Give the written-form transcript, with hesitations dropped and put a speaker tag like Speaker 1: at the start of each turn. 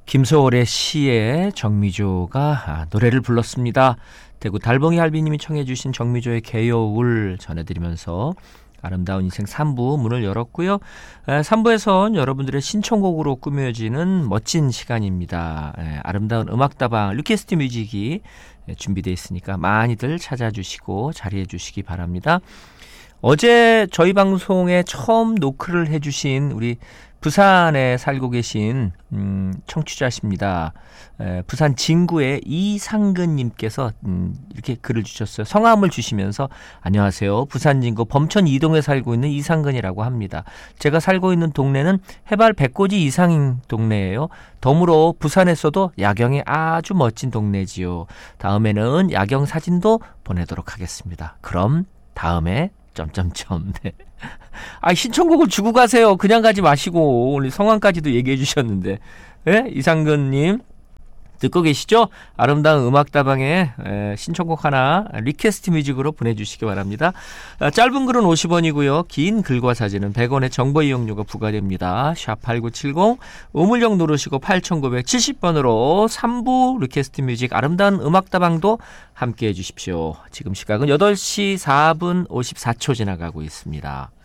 Speaker 1: 김소월의 시에 정미조가 노래를 불렀습니다. 대구 달봉이 할비님이 청해 주신 정미조의 개요울 전해드리면서 아름다운 인생 3부 문을 열었고요. 3부에선 여러분들의 신청곡으로 꾸며지는 멋진 시간입니다. 아름다운 음악다방 리퀘스트 뮤직이 준비되어 있으니까 많이들 찾아주시고 자리해 주시기 바랍니다. 어제 저희 방송에 처음 노크를 해주신 우리 부산에 살고 계신 청취자십니다. 부산 진구의 이상근님께서 이렇게 글을 주셨어요. 성함을 주시면서 안녕하세요. 부산 진구 범천 이동에 살고 있는 이상근이라고 합니다. 제가 살고 있는 동네는 해발 100고지 이상인 동네예요. 덤으로 부산에서도 야경이 아주 멋진 동네지요. 다음에는 야경 사진도 보내도록 하겠습니다. 그럼 다음에 네. 신청곡을 주고 가세요. 그냥 가지 마시고 오늘 성함까지도 얘기해 주셨는데. 네? 이상근님 듣고 계시죠? 아름다운 음악다방에 신청곡 하나 리퀘스트 뮤직으로 보내주시기 바랍니다. 짧은 글은 50원이고요. 긴 글과 사진은 100원의 정보 이용료가 부과됩니다. 샵8970 우물정 누르시고 8970번으로 3부 리퀘스트 뮤직 아름다운 음악다방도 함께해 주십시오. 지금 시각은 8시 4분 54초 지나가고 있습니다.